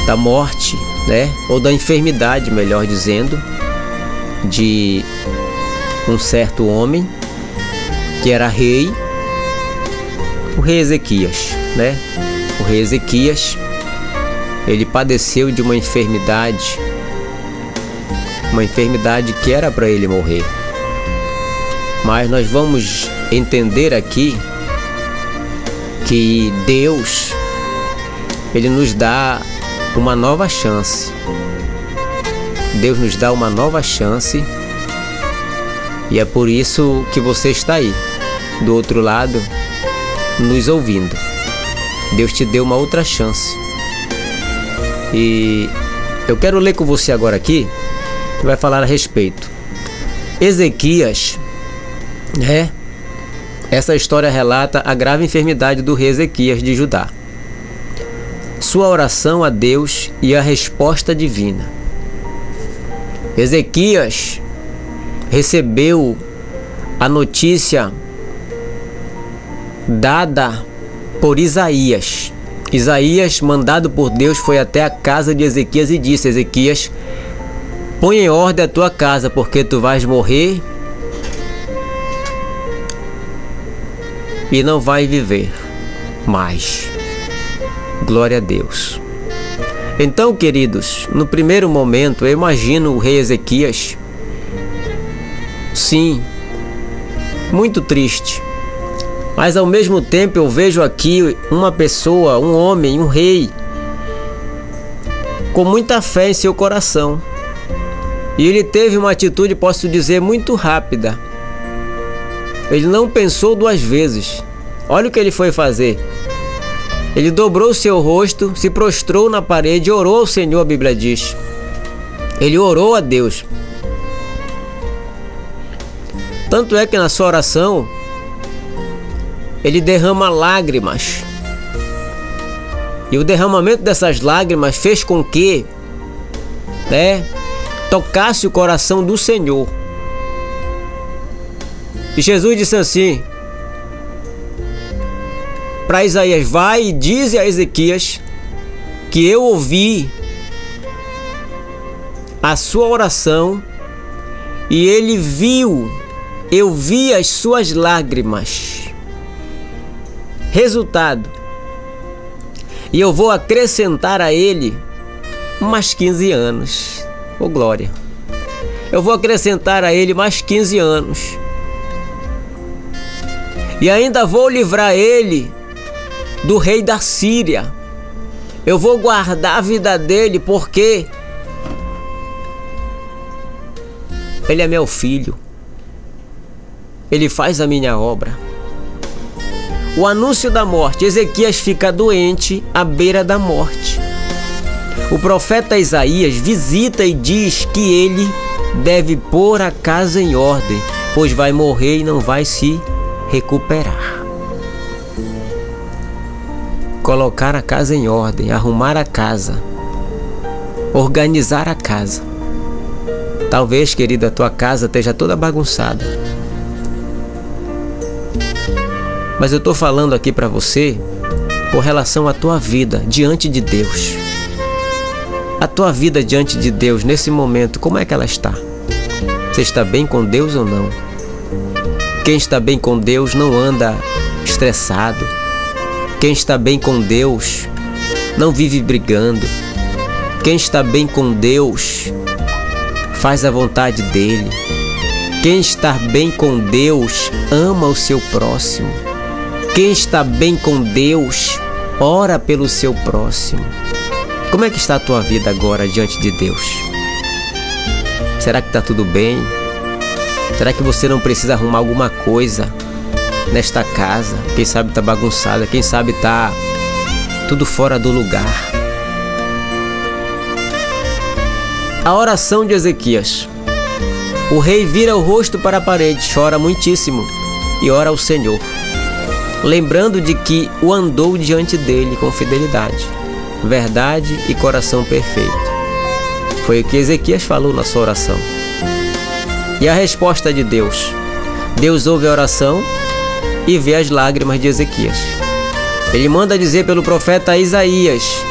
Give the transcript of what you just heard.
da morte, né? Ou da enfermidade, melhor dizendo, de um certo homem que era rei, o rei Ezequias, né? O rei Ezequias, ele padeceu de uma enfermidade que era para ele morrer. Mas nós vamos entender aqui que Deus, ele nos dá uma nova chance. Deus nos dá uma nova chance. E é por isso que você está aí, do outro lado, nos ouvindo. Deus te deu uma outra chance. E eu quero ler com você agora aqui, que vai falar a respeito. Ezequias, né? Essa história relata a grave enfermidade do rei Ezequias de Judá, sua oração a Deus e a resposta divina. Ezequias recebeu a notícia dada por Isaías. Isaías, mandado por Deus, foi até a casa de Ezequias e disse: Ezequias, põe em ordem a tua casa, porque tu vais morrer e não vai viver mais. Glória a Deus. Então, queridos, no primeiro momento, eu imagino o rei Ezequias, sim, muito triste. Mas ao mesmo tempo eu vejo aqui uma pessoa, um homem, um rei, com muita fé em seu coração. E ele teve uma atitude, posso dizer, muito rápida. Ele não pensou duas vezes. Olha o que ele foi fazer. Ele dobrou seu rosto, se prostrou na parede e orou ao Senhor, a Bíblia diz. Ele orou a Deus. Tanto é que na sua oração, ele derrama lágrimas. E o derramamento dessas lágrimas fez com que, tocasse o coração do Senhor. E Jesus disse assim para Isaías: vai e dize a Ezequias que eu ouvi a sua oração e eu vi as suas lágrimas. Resultado, e eu vou acrescentar a ele mais 15 anos. Oh glória! Eu vou acrescentar a ele mais 15 anos. E ainda vou livrar ele do rei da Síria. Eu vou guardar a vida dele, porque ele é meu filho. Ele faz a minha obra. O anúncio da morte. Ezequias fica doente à beira da morte. O profeta Isaías visita e diz que ele deve pôr a casa em ordem, pois vai morrer e não vai se recuperar. Colocar a casa em ordem, arrumar a casa, organizar a casa. Talvez, querida, a tua casa esteja toda bagunçada. Mas eu estou falando aqui para você com relação à tua vida diante de Deus. A tua vida diante de Deus nesse momento, como é que ela está? Você está bem com Deus ou não? Quem está bem com Deus não anda estressado. Quem está bem com Deus não vive brigando. Quem está bem com Deus faz a vontade dele. Quem está bem com Deus ama o seu próximo. Quem está bem com Deus ora pelo seu próximo. Como é que está a tua vida agora diante de Deus? Será que está tudo bem? Será que você não precisa arrumar alguma coisa nesta casa? Quem sabe está bagunçada, quem sabe está tudo fora do lugar. A oração de Ezequias. O rei vira o rosto para a parede, chora muitíssimo e ora ao Senhor, lembrando de que o andou diante dele com fidelidade, verdade e coração perfeito. Foi o que Ezequias falou na sua oração. E a resposta de Deus? Deus ouve a oração e vê as lágrimas de Ezequias. Ele manda dizer pelo profeta Isaías